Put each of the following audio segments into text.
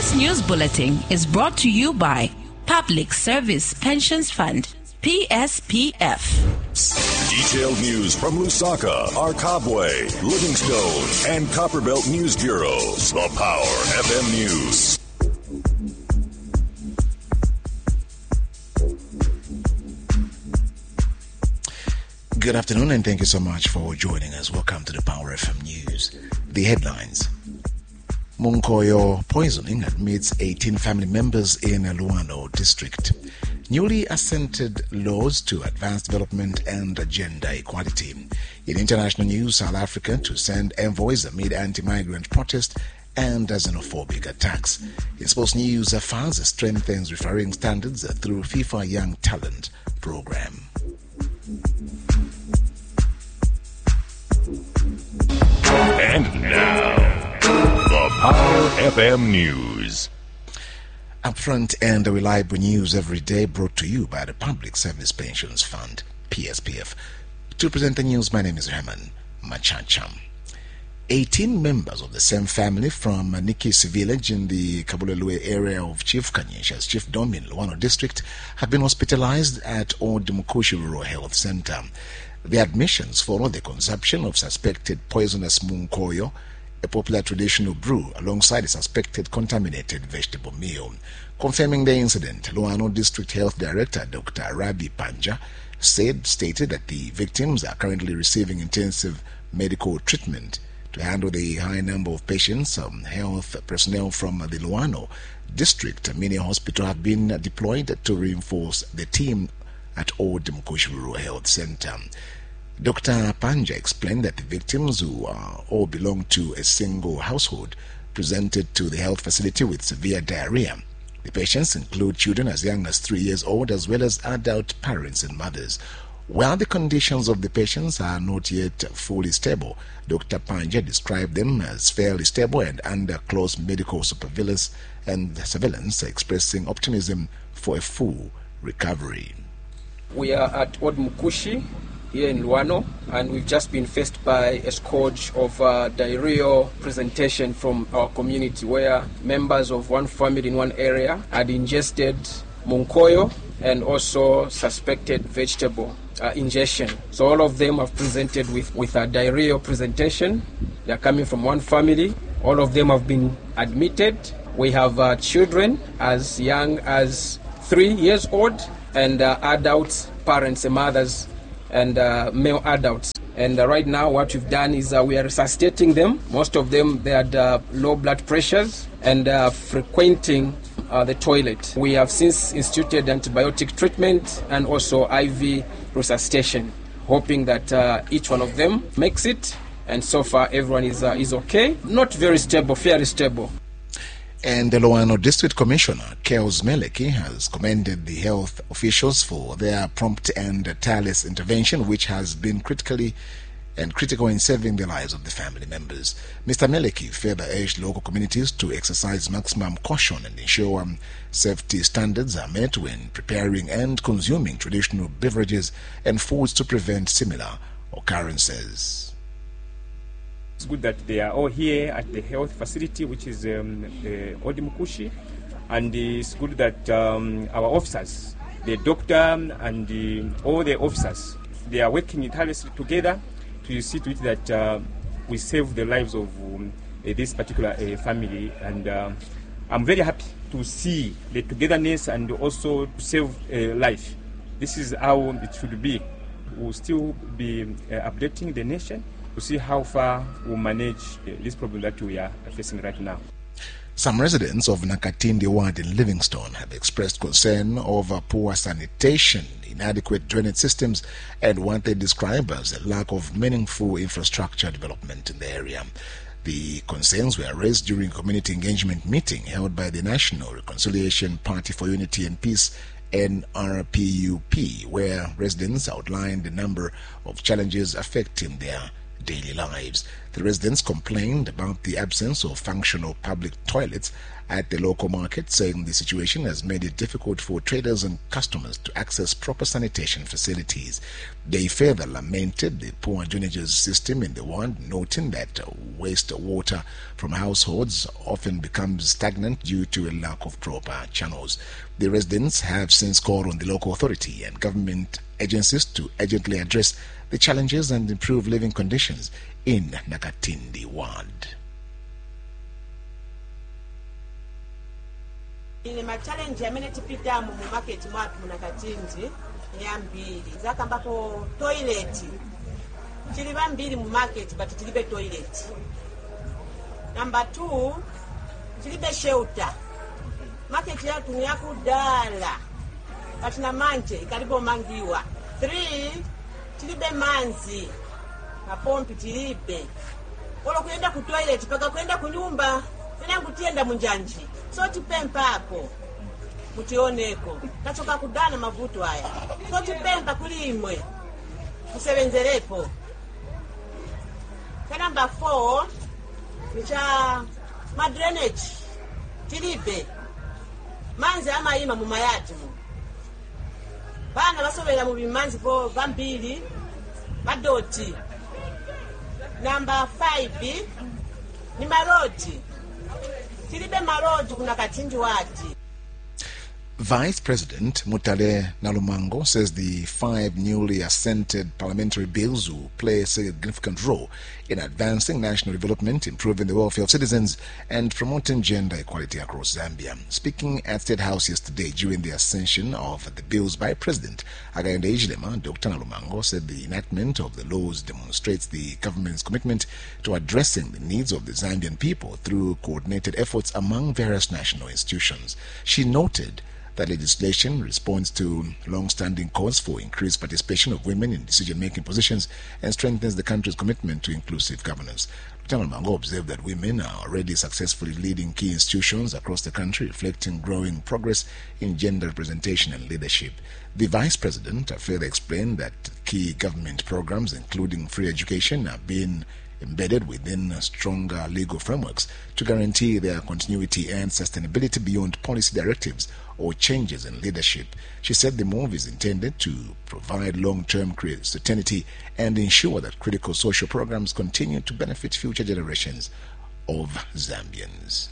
This news bulletin is brought to you by Public Service Pensions Fund, PSPF. Detailed news from Lusaka, Arkabwe, Livingstone, and Copperbelt News Bureaus. The Power FM News. Good afternoon and thank you so much for joining us. Welcome to the Power FM News. The headlines. Munkoyo poisoning admits 18 family members in Luano district. Newly assented laws to advance development and gender equality. In international news, South Africa to send envoys amid anti-migrant protest and xenophobic attacks. In sports news, FAS strengthens refereeing standards through FIFA Young Talent Program. And now, the Power FM News. Upfront and reliable news every day brought to you by the Public Service Pensions Fund, PSPF. To present the news, my name is Herman Machacham. 18 members of the same family from Nikisi village in the Kabulelue area of Chief Kanyesha's Chief Dom in Luano district have been hospitalized at Old Mukushi Rural Health Center. The admissions follow the consumption of suspected poisonous munkoyo, a popular traditional brew, alongside a suspected contaminated vegetable meal. Confirming the incident, Luano District Health Director Dr. Rabi Panja stated that the victims are currently receiving intensive medical treatment. To handle the high number of patients, health personnel from the Luano District Mini Hospital have been deployed to reinforce the team at Old Mukushi Rural Health Center. Dr. Panja explained that the victims, who all belong to a single household, presented to the health facility with severe diarrhea. The patients include children as young as 3 years old as well as adult parents and mothers. While the conditions of the patients are not yet fully stable, Dr. Panja described them as fairly stable and under close medical surveillance, expressing optimism for a full recovery. We are at Old Mukushi here in Luano, and we've just been faced by a scourge of diarrheal presentation from our community, where members of one family in one area had ingested munkoyo and also suspected vegetable ingestion. So all of them have presented with a diarrheal presentation. They are coming from one family. All of them have been admitted. We have children as young as 3 years old, and adults, parents and mothers, and male adults. And right now what we've done is we are resuscitating them. Most of them, they had low blood pressures and frequenting the toilet. We have since instituted antibiotic treatment and also IV resuscitation, hoping that each one of them makes it. And so far everyone is okay. Not very stable, fairly stable. And the Luano District Commissioner, Kels Meleki, has commended the health officials for their prompt and tireless intervention, which has been critical in saving the lives of the family members. Mr. Meleki further urged local communities to exercise maximum caution and ensure safety standards are met when preparing and consuming traditional beverages and foods to prevent similar occurrences. It's good that they are all here at the health facility, which is Old Mukushi, and it's good that our officers, the doctor and all the officers, they are working tirelessly together to see to it that we save the lives of this particular family. And I'm very happy to see the togetherness and also to save life. This is how it should be. We'll still be updating the nation to see how far we'll manage this problem that we are facing right now. Some residents of Nakatindi ward in Livingstone have expressed concern over poor sanitation, inadequate drainage systems, and what they describe as a lack of meaningful infrastructure development in the area. The concerns were raised during a community engagement meeting held by the National Reconciliation Party for Unity and Peace, NRPUP, where residents outlined a number of challenges affecting their daily lives. The residents complained about the absence of functional public toilets at the local market, saying the situation has made it difficult for traders and customers to access proper sanitation facilities. They further lamented the poor drainage system in the ward, noting that wastewater from households often becomes stagnant due to a lack of proper channels. The residents have since called on the local authority and government agencies to urgently address the challenges and improve living conditions in Nakatindi ward. Ile challenge amene tipita mu market mwatu munakatindi yambiri zakambako toilet chili bambiri mu market but tilibe toilet. Number 2 tilibe shelter. Market yatu yakudala but na manje karibu mangiwa. 3 tilibe manzi na pompi tilibe. Wala kuenda ku toilet paka kuenda kunyumba fena kutienda munjanji. So tipempa hapo mutioneko tachoka kudana mavuto haya. So tipempa kulimwe kusebenzerepo. Number 4 nicha drainage tilibe manzi amayima mu mayati bana basobera mu bimanzi bo bambili badoti. Number 5 ni maroti tilibe maroti kuna katindi wati. Vice President Mutale Nalumango says the 5 newly assented parliamentary bills will play a significant role in advancing national development, improving the welfare of citizens, and promoting gender equality across Zambia. Speaking at State House yesterday during the ascension of the bills by President Hakainde Hichilema, Dr. Nalumango said the enactment of the laws demonstrates the government's commitment to addressing the needs of the Zambian people through coordinated efforts among various national institutions. She noted that legislation responds to long-standing calls for increased participation of women in decision-making positions and strengthens the country's commitment to inclusive governance. Lieutenant Mango observed that women are already successfully leading key institutions across the country, reflecting growing progress in gender representation and leadership. The Vice President further explained that key government programs, including free education, are being embedded within stronger legal frameworks to guarantee their continuity and sustainability beyond policy directives or changes in leadership. She said the move is intended to provide long-term certainty and ensure that critical social programs continue to benefit future generations of Zambians.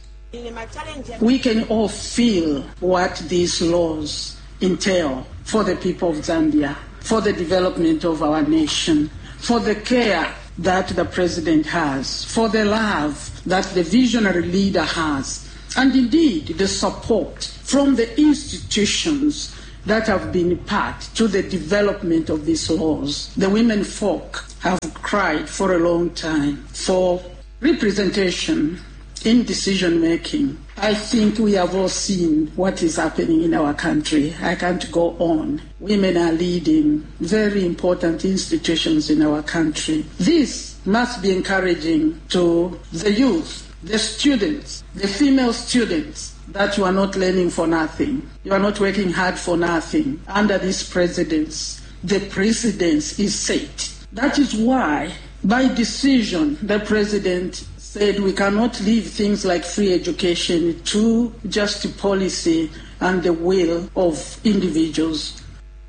We can all feel what these laws entail for the people of Zambia, for the development of our nation, for the care that the president has, for the love that the visionary leader has, and indeed the support from the institutions that have been part to the development of these laws. The women folk have cried for a long time for representation in decision making. I think we have all seen what is happening in our country. I can't go on. Women are leading very important institutions in our country. This must be encouraging to the youth, the students, the female students, that you are not learning for nothing. You are not working hard for nothing. Under this precedence, the precedence is set. That is why, by decision, the president said we cannot leave things like free education to just policy and the will of individuals.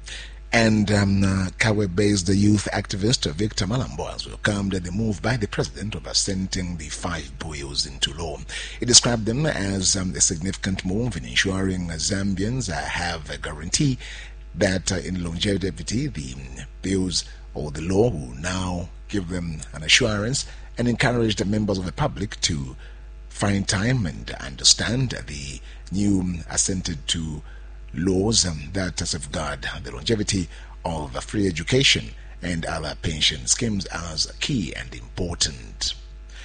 And Kawe-based youth activist Victor Malambo has welcomed the move by the president of assenting the 5 bills into law. He described them as a significant move in ensuring Zambians have a guarantee that in longevity the bills or the law will now give them an assurance and encourage the members of the public to find time and understand the new assented to laws that safeguard the longevity of free education and other pension schemes as key and important.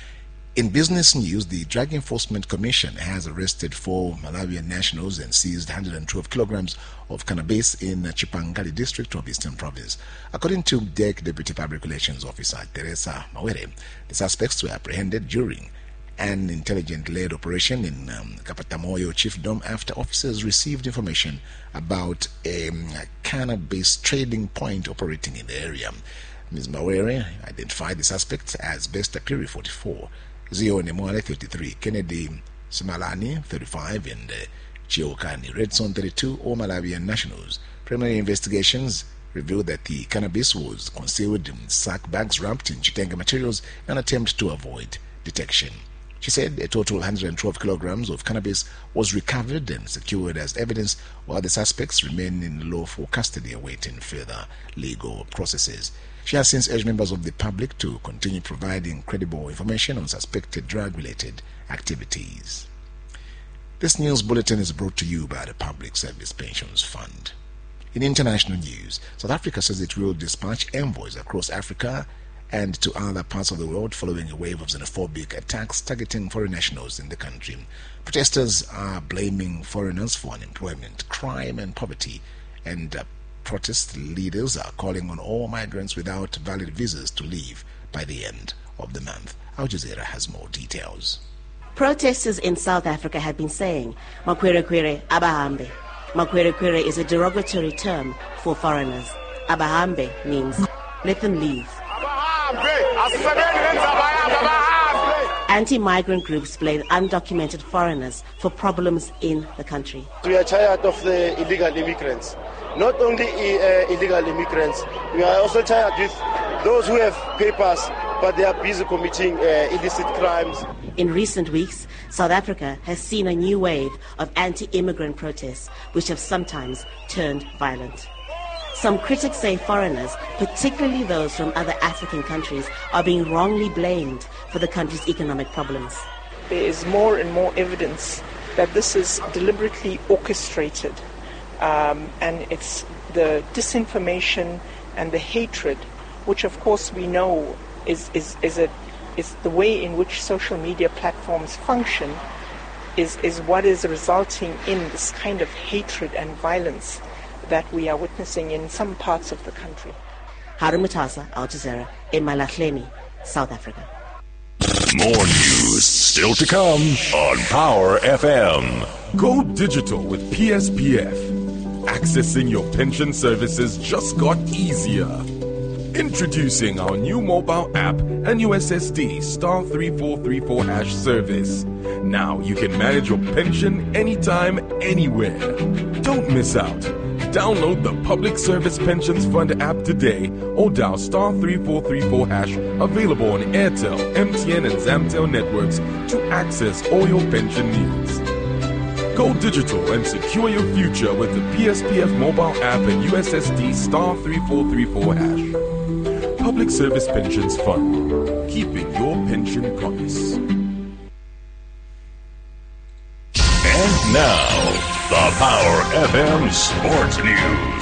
In business news, the Drug Enforcement Commission has arrested 4 Malawian nationals and seized 112 kilograms of cannabis in Chipangali district of Eastern Province. According to DEC Deputy Public Relations Officer Teresa Mawere, the suspects were apprehended during an intelligence-led operation in Kapatamoyo Chiefdom after officers received information about a cannabis trading point operating in the area. Ms. Mawere identified the suspects as Bester Piri, 44, Zio Nemwale, 33, Kennedy Simalani, 35, and Chiokani Redson, 32, all Malawian nationals. Preliminary investigations revealed that the cannabis was concealed in sack bags wrapped in Chitenga materials in an attempt to avoid detection. She said a total 112 kilograms of cannabis was recovered and secured as evidence, while the suspects remain in lawful custody awaiting further legal processes. She has since urged members of the public to continue providing credible information on suspected drug-related activities. This news bulletin is brought to you by the Public Service Pensions Fund. In international news, South Africa says it will dispatch envoys across Africa and to other parts of the world following a wave of xenophobic attacks targeting foreign nationals in the country. Protesters are blaming foreigners for unemployment, crime and poverty, and protest leaders are calling on all migrants without valid visas to leave by the end of the month. Al Jazeera has more details. Protesters in South Africa have been saying, Makwerekwere abahambe. Makwerekwere is a derogatory term for foreigners. Abahambe means let them leave. Anti-migrant groups blame undocumented foreigners for problems in the country. We are tired of the illegal immigrants. Not only illegal immigrants, we are also tired with those who have papers, but they are busy committing illicit crimes. In recent weeks, South Africa has seen a new wave of anti-immigrant protests, which have sometimes turned violent. Some critics say foreigners, particularly those from other African countries, are being wrongly blamed for the country's economic problems. There is more and more evidence that this is deliberately orchestrated, and it's the disinformation and the hatred, which of course we know is the way in which social media platforms function, is what is resulting in this kind of hatred and violence that we are witnessing in some parts of the country. Harun Mutasa, Al Jazeera, in Malahleni, South Africa. More news still to come on Power FM. Go digital with PSPF. Accessing your pension services just got easier. Introducing our new mobile app and USSD star 3434 service. Now you can manage your pension anytime, anywhere. Don't miss out. Download the Public Service Pensions Fund app today or dial star 3434 available on Airtel, MTN and Zamtel networks to access all your pension needs. Go digital and secure your future with the PSPF mobile app and USSD star 3434 Public Service Pensions Fund, keeping your pension promise. And now, the Power FM Sports News.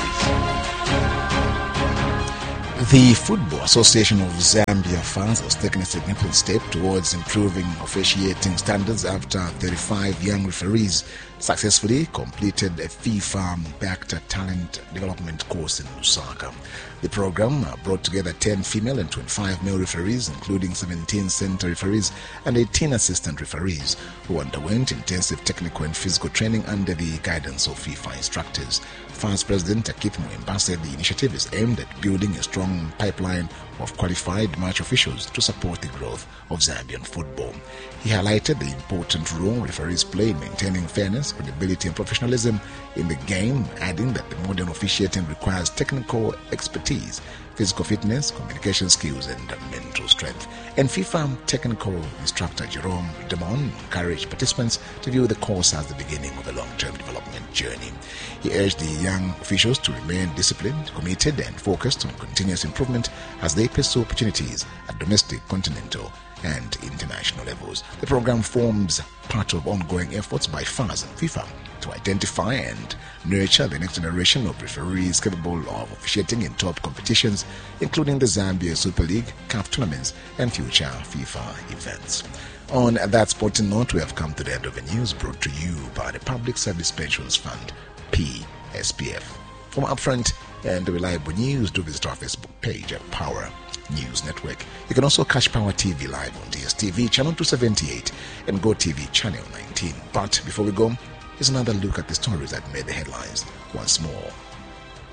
The Football Association of Zambia FAZ has taken a significant step towards improving officiating standards after 35 young referees successfully completed a FIFA-backed talent development course in Lusaka. The program brought together 10 female and 25 male referees, including 17 center referees and 18 assistant referees, who underwent intensive technical and physical training under the guidance of FIFA instructors. FAZ President Akith Mwemba said the initiative is aimed at building a strong pipeline of qualified match officials to support the growth of Zambian football. He highlighted the important role referees play in maintaining fairness, credibility and professionalism in the game, adding that the modern officiating requires technical expertise, physical fitness, communication skills and mental strength. And FIFA technical instructor Jerome Demon encouraged participants to view the course as the beginning of a long-term development journey. He urged the young officials to remain disciplined, committed and focused on continuous improvement as they pursue opportunities at domestic, continental and international levels. The program forms part of ongoing efforts by FAZ and FIFA to identify and nurture the next generation of referees capable of officiating in top competitions, including the Zambia Super League, CAF tournaments and future FIFA events. On that sporting note, we have come to the end of the news brought to you by the Public Service Pensions Fund, PSPF. For more upfront and reliable news, do visit our Facebook page at Power News Network. You can also catch Power TV live on DSTV channel 278 and GoTV channel 19. But before we go, here's another look at the stories that made the headlines once more.